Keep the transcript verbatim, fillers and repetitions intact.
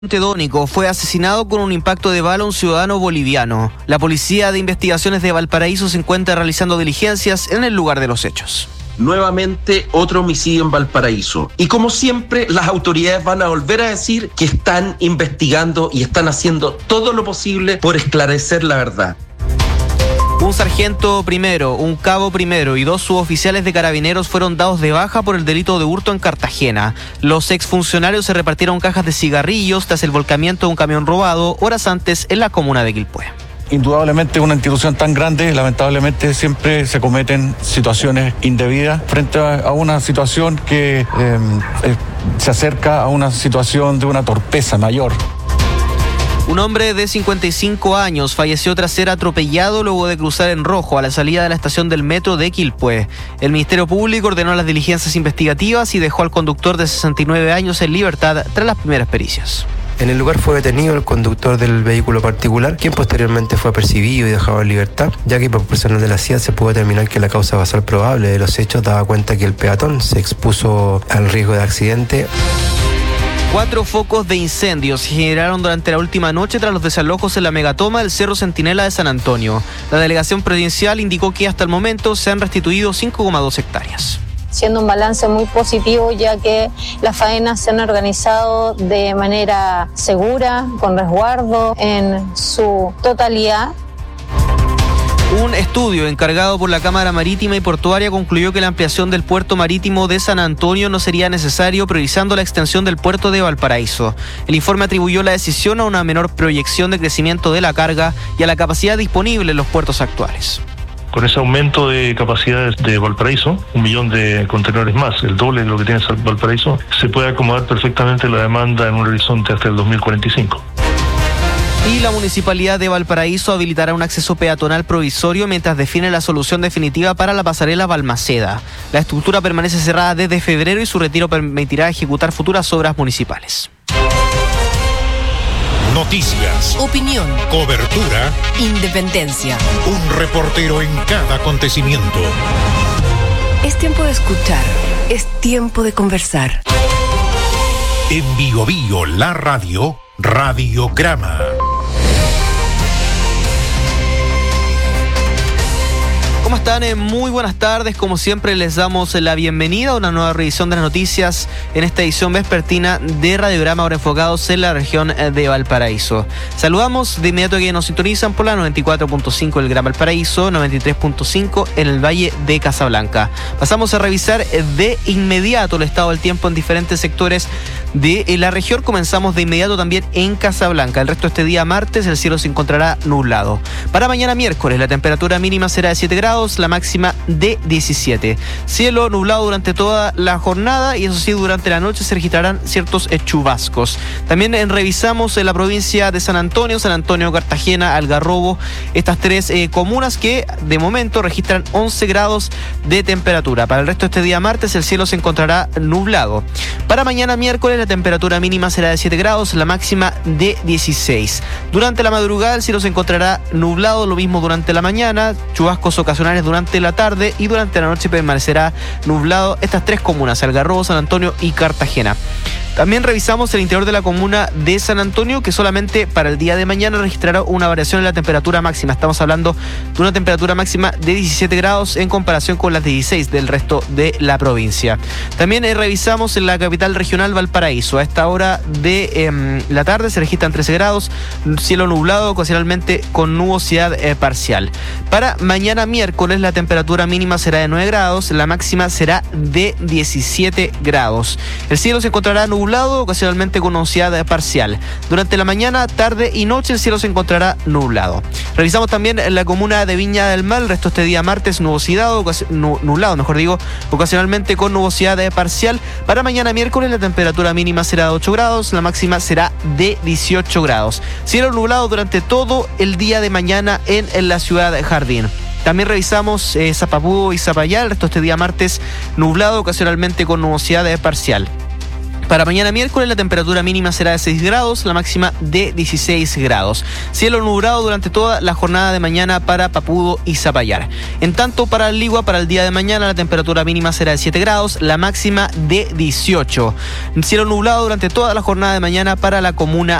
Tedónico fue asesinado con un impacto de bala un ciudadano boliviano. La Policía de Investigaciones de Valparaíso se encuentra realizando diligencias en el lugar de los hechos. Nuevamente otro homicidio en Valparaíso. Y como siempre, las autoridades van a volver a decir que están investigando y están haciendo todo lo posible por esclarecer la verdad. Un sargento primero, un cabo primero y dos suboficiales de carabineros fueron dados de baja por el delito de hurto en Cartagena. Los exfuncionarios se repartieron cajas de cigarrillos tras el volcamiento de un camión robado horas antes en la comuna de Quilpué. Indudablemente una institución tan grande, lamentablemente siempre se cometen situaciones indebidas frente a una situación que eh, eh, se acerca a una situación de una torpeza mayor. Un hombre de cincuenta y cinco años falleció tras ser atropellado luego de cruzar en rojo a la salida de la estación del metro de Quilpué. El Ministerio Público ordenó las diligencias investigativas y dejó al conductor de sesenta y nueve años en libertad tras las primeras pericias. En el lugar fue detenido el conductor del vehículo particular, quien posteriormente fue apercibido y dejado en libertad, ya que por personal de la C I A se pudo determinar que la causa basal probable de los hechos daba cuenta que el peatón se expuso al riesgo de accidente. Cuatro focos de incendios se generaron durante la última noche tras los desalojos en la megatoma del Cerro Centinela de San Antonio. La delegación provincial indicó que hasta el momento se han restituido cinco coma dos hectáreas. Siendo un balance muy positivo, ya que las faenas se han organizado de manera segura, con resguardo en su totalidad. Un estudio encargado por la Cámara Marítima y Portuaria concluyó que la ampliación del puerto marítimo de San Antonio no sería necesario, priorizando la extensión del puerto de Valparaíso. El informe atribuyó la decisión a una menor proyección de crecimiento de la carga y a la capacidad disponible en los puertos actuales. Con ese aumento de capacidades de Valparaíso, un millón de contenedores más, el doble de lo que tiene Valparaíso, se puede acomodar perfectamente la demanda en un horizonte hasta el dos mil cuarenta y cinco. Y la Municipalidad de Valparaíso habilitará un acceso peatonal provisorio mientras define la solución definitiva para la pasarela Balmaceda. La estructura permanece cerrada desde febrero y su retiro permitirá ejecutar futuras obras municipales. Noticias, opinión, cobertura, independencia. Un reportero en cada acontecimiento. Es tiempo de escuchar, es tiempo de conversar. En Bio Bio, la radio, Radiograma. ¿Cómo están? Muy buenas tardes. Como siempre les damos la bienvenida a una nueva revisión de las noticias en esta edición vespertina de Radiograma, ahora enfocados en la región de Valparaíso. Saludamos de inmediato a quienes nos sintonizan por la noventa y cuatro punto cinco del Gran Valparaíso, noventa y tres punto cinco en el Valle de Casablanca. Pasamos a revisar de inmediato el estado del tiempo en diferentes sectores de la región. Comenzamos de inmediato también en Casablanca. El resto de este día martes el cielo se encontrará nublado. Para mañana miércoles la temperatura mínima será de siete grados, la máxima de diecisiete. Cielo nublado durante toda la jornada y eso sí, durante la noche se registrarán ciertos chubascos. También eh, revisamos en la provincia de San Antonio, San Antonio, Cartagena, Algarrobo, estas tres eh, comunas que de momento registran once grados de temperatura. Para el resto de este día martes el cielo se encontrará nublado. Para mañana miércoles la temperatura mínima será de siete grados, la máxima de dieciséis. Durante la madrugada el cielo se encontrará nublado, lo mismo durante la mañana, chubascos ocasionales durante la tarde y durante la noche permanecerá nublado estas tres comunas, Algarrobo, San Antonio y Cartagena. También revisamos el interior de la comuna de San Antonio, que solamente para el día de mañana registrará una variación en la temperatura máxima. Estamos hablando de una temperatura máxima de diecisiete grados en comparación con las dieciséis del resto de la provincia. También eh, revisamos en la capital regional Valparaíso. A esta hora de eh, la tarde se registran trece grados, cielo nublado, ocasionalmente con nubosidad eh, parcial. Para mañana miércoles la temperatura mínima será de nueve grados, la máxima será de diecisiete grados. El cielo se encontrará nublado, nublado, ocasionalmente con nubosidad parcial. Durante la mañana, tarde y noche el cielo se encontrará nublado. Revisamos también en la comuna de Viña del Mar, el resto de este día martes nubosidad, nublado, mejor digo, ocasionalmente con nubosidad parcial. Para mañana miércoles la temperatura mínima será de ocho grados, la máxima será de dieciocho grados. Cielo nublado durante todo el día de mañana en, en la ciudad de Jardín. También revisamos eh, Zapapú y Zapayá, el resto de este día martes nublado, ocasionalmente con nubosidad parcial. Para mañana miércoles la temperatura mínima será de seis grados, la máxima de dieciséis grados. Cielo nublado durante toda la jornada de mañana para Papudo y Zapallar. En tanto, para el Ligua, para el día de mañana la temperatura mínima será de siete grados, la máxima de dieciocho. Cielo nublado durante toda la jornada de mañana para la comuna